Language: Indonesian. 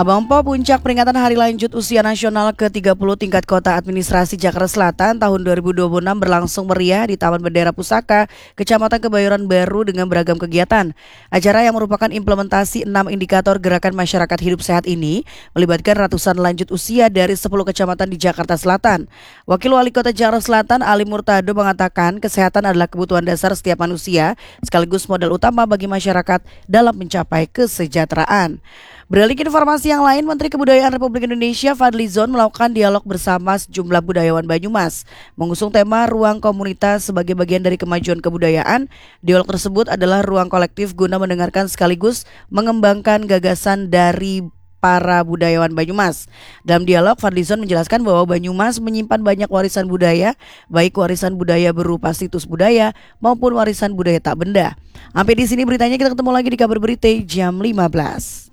Abang Po, puncak peringatan Hari Lanjut Usia Nasional ke-30 tingkat Kota Administrasi Jakarta Selatan tahun 2026 berlangsung meriah di Taman Bendera Pusaka, Kecamatan Kebayoran Baru dengan beragam kegiatan. Acara yang merupakan implementasi 6 indikator gerakan masyarakat hidup sehat ini melibatkan ratusan lanjut usia dari 10 kecamatan di Jakarta Selatan. Wakil Wali Kota Jakarta Selatan Ali Murtado mengatakan kesehatan adalah kebutuhan dasar setiap manusia sekaligus modal utama bagi masyarakat dalam mencapai kesejahteraan. Beralih ke informasi yang lain, Menteri Kebudayaan Republik Indonesia Fadlizon melakukan dialog bersama sejumlah budayawan Banyumas. Mengusung tema ruang komunitas sebagai bagian dari kemajuan kebudayaan, dialog tersebut adalah ruang kolektif guna mendengarkan sekaligus mengembangkan gagasan dari para budayawan Banyumas. Dalam dialog, Fadlizon menjelaskan bahwa Banyumas menyimpan banyak warisan budaya, baik warisan budaya berupa situs budaya maupun warisan budaya tak benda. Sampai di sini beritanya, kita ketemu lagi di kabar berita jam 15.